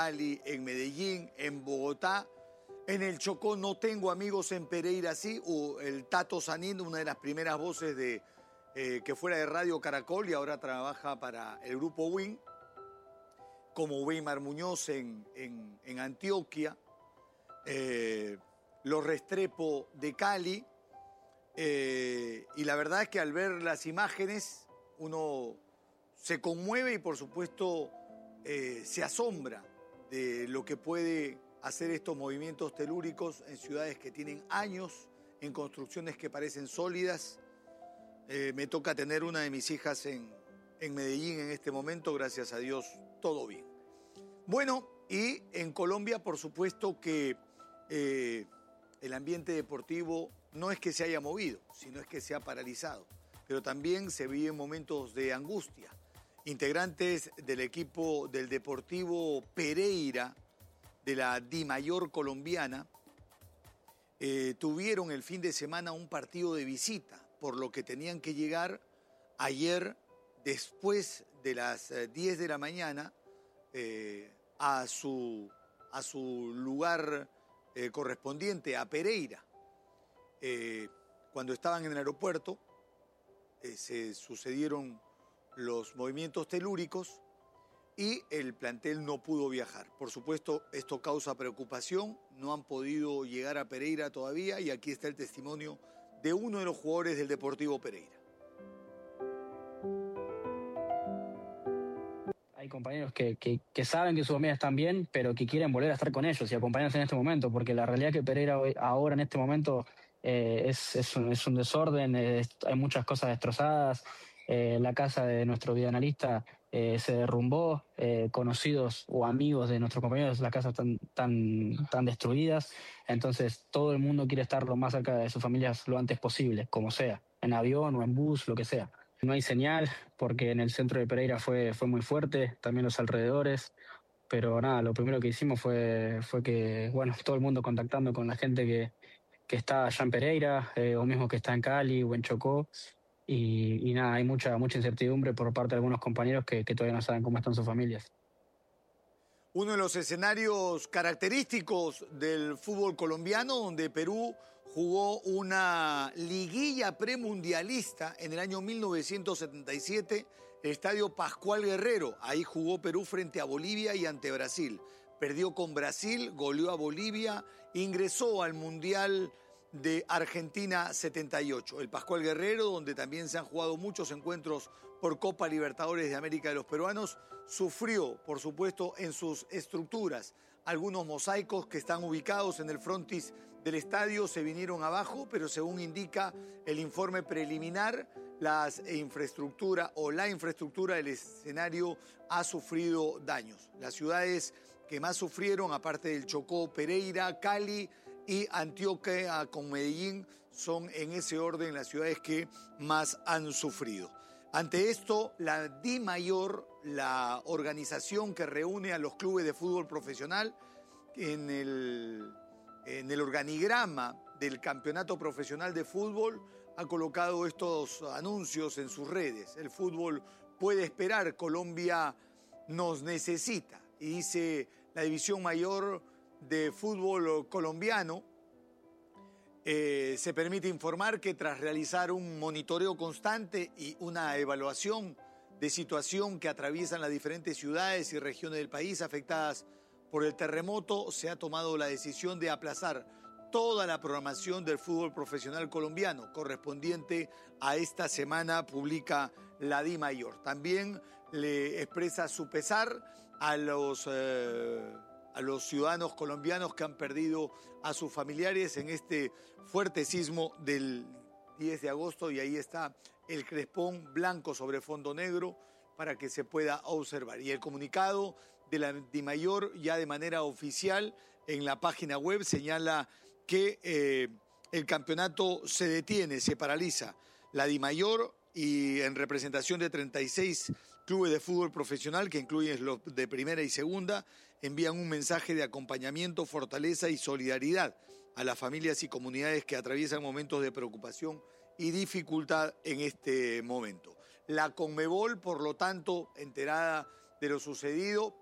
Cali, en Medellín, en Bogotá. En el Chocó no tengo amigos, en Pereira sí. El Tato Sanín, una de las primeras voces que fuera de Radio Caracol y ahora trabaja para el grupo WIN, como Weimar Muñoz en Antioquia, los Restrepo de Cali, y la verdad es que al ver las imágenes uno se conmueve y por supuesto se asombra de lo que puede hacer estos movimientos telúricos en ciudades que tienen años, en construcciones que parecen sólidas. Me toca tener una de mis hijas en Medellín en este momento, gracias a Dios, todo bien. Bueno, y en Colombia, por supuesto que el ambiente deportivo no es que se haya movido, sino es que se ha paralizado. Pero también se viven momentos de angustia. Integrantes del equipo del Deportivo Pereira, de la Dimayor colombiana, tuvieron el fin de semana un partido de visita, por lo que tenían que llegar ayer después de las 10 de la mañana a su lugar correspondiente, a Pereira. Cuando estaban en el aeropuerto se sucedieron los movimientos telúricos y el plantel no pudo viajar. Por supuesto, esto causa preocupación, no han podido llegar a Pereira todavía y aquí está el testimonio de uno de los jugadores del Deportivo Pereira. Hay compañeros que saben que sus familias están bien, pero que quieren volver a estar con ellos y acompañarnos en este momento, porque la realidad es que Pereira ahora en este momento es un desorden, hay muchas cosas destrozadas, la casa de nuestro videoanalista se derrumbó, conocidos o amigos de nuestros compañeros, las casas están destruidas, entonces todo el mundo quiere estar lo más cerca de sus familias lo antes posible, como sea, en avión o en bus, lo que sea. No hay señal porque en el centro de Pereira fue muy fuerte, también los alrededores, pero nada, lo primero que hicimos fue que, bueno, todo el mundo contactando con la gente que está allá en Pereira, o mismo que está en Cali o en Chocó, y nada, hay mucha incertidumbre por parte de algunos compañeros que todavía no saben cómo están sus familias. Uno de los escenarios característicos del fútbol colombiano, donde Perú jugó una liguilla premundialista en el año 1977, el Estadio Pascual Guerrero. Ahí jugó Perú frente a Bolivia y ante Brasil. Perdió con Brasil, goleó a Bolivia, ingresó al Mundial de Argentina 78. El Pascual Guerrero, donde también se han jugado muchos encuentros por Copa Libertadores de América de los peruanos, sufrió, por supuesto, en sus estructuras. Algunos mosaicos que están ubicados en el frontis del estadio se vinieron abajo, pero según indica el informe preliminar, la infraestructura del escenario ha sufrido daños. Las ciudades que más sufrieron, aparte del Chocó, Pereira, Cali y Antioquia con Medellín, son en ese orden las ciudades que más han sufrido. Ante esto, la Dimayor, la organización que reúne a los clubes de fútbol profesional, en el organigrama del Campeonato Profesional de Fútbol, ha colocado estos anuncios en sus redes. El fútbol puede esperar, Colombia nos necesita. Y dice la División Mayor de Fútbol colombiano, se permite informar que tras realizar un monitoreo constante y una evaluación de situación que atraviesan las diferentes ciudades y regiones del país afectadas por el terremoto, se ha tomado la decisión de aplazar toda la programación del fútbol profesional colombiano correspondiente a esta semana, publica la Dimayor. También le expresa su pesar a los ciudadanos colombianos que han perdido a sus familiares en este fuerte sismo del 10 de agosto, y ahí está el crespón blanco sobre fondo negro para que se pueda observar. Y el comunicado de la Dimayor, ya de manera oficial en la página web, señala que el campeonato se detiene, se paraliza. La Dimayor, y en representación de 36 clubes de fútbol profesional, que incluyen los de primera y segunda, envían un mensaje de acompañamiento, fortaleza y solidaridad a las familias y comunidades que atraviesan momentos de preocupación y dificultad en este momento. La Conmebol, por lo tanto, enterada de lo sucedido,